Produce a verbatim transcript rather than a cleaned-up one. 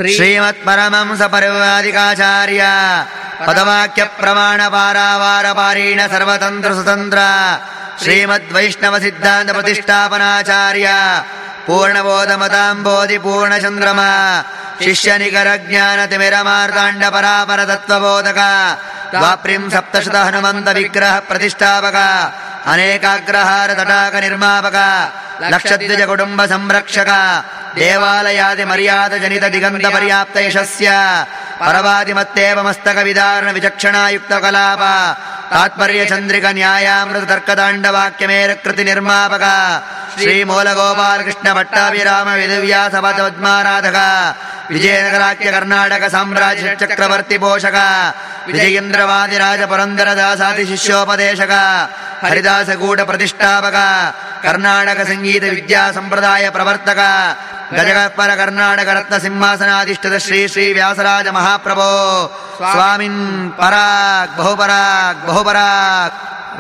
श्रीमत्परमंस परिव्राजकाचार्य पदवाक्य प्रमाण पारावार पारीण सर्वतंत्र स्वतंत्र श्रीमद्वैष्णव सिद्धांत प्रतिष्ठापनाचार्य पूर्णबोधमतांबोधि पूर्णचंद्रमा शिष्य निकर ज्ञान तिमिर मार्तांड परापर तत्वबोधक द्वाप्रिं सप्तशत हनुमंत विग्रह प्रतिष्ठापक अनेकाग्रहार तटाक निर्मापक लक्षद्विज कुटुंब संरक्षक देवालयादि मर्याद जनित दिगंत पर्याप्त यशस्य परवादिमत्तेव मस्तक विदारण विचक्षणायुक्त कलाप तात्पर्य चंद्रिक न्यायामृत तर्कदांड वाक्यमेर कृति निर्मापक श्री मूल गोपाल कृष्ण भट्टाभिराम विदुव्यास पद्माराधक विजयनगराख्य कर्नाटक साम्राज्य चक्रवर्ती पोषक विजयेन्द्रवादिराज पुरंदर दासादि शिष्योपदेशक हरिदास कूट प्रतिष्ठापक कर्नाटक संगीत विद्या संप्रदाय प्रवर्तक गजगपर कर्नाटक रत्न सिंहासनाधिष्ठित श्री श्री व्यासराज महाप्रभो स्वामिन् पराग बहुपराग बहुपराग।